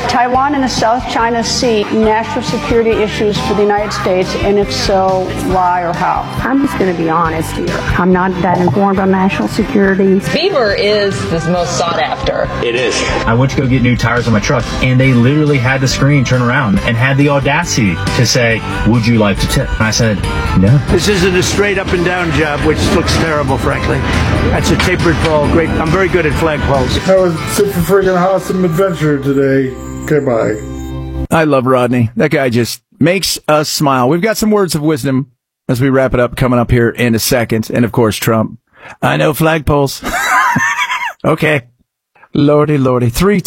Taiwan and the South China Sea national security issues for the United States, and if so, why or how? I'm just going to be honest here. I'm not that informed on national security. Beaver is the most sought after. It is. I went to go get new tires on my truck, and they literally had the screen turn around and had the audacity to say, "Would you like to tip?" And I said, "No." This isn't a straight up and down job, which looks terrible, frankly. That's a tapered pole. Great. I'm very good at flagpoles. That was super freaking awesome adventure today. Okay, bye. I love Rodney. That guy just makes us smile. We've got some words of wisdom as we wrap it up coming up here in a second. And of course, Trump. I know flagpoles. Okay. Lordy, lordy.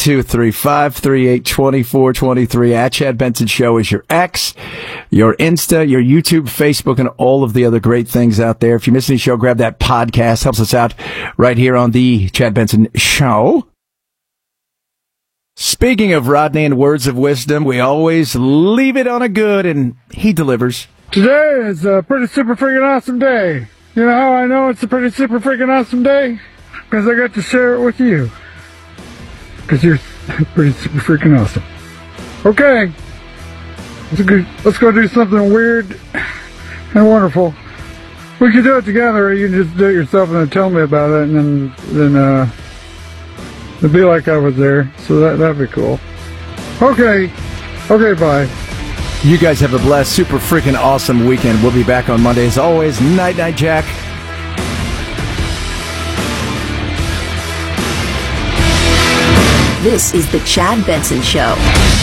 323-538-2423 at Chad Benson Show is your X, your Insta, your YouTube, Facebook, and all of the other great things out there. If you miss any show, grab that podcast. Helps us out right here on the Chad Benson Show. Speaking of Rodney and words of wisdom, we always leave it on a good, and he delivers. Today is a pretty super freaking awesome day. You know how I know it's a pretty super freaking awesome day? Because I got to share it with you. Because you're pretty super freaking awesome. Okay. Let's go do something weird and wonderful. We can do it together, or you can just do it yourself and then tell me about it, and then it'd be like I was there. So that'd be cool. Okay, bye. You guys have a blessed, super freaking awesome weekend. We'll be back on Monday as always. Night, night, Jack. This is the Chad Benson Show.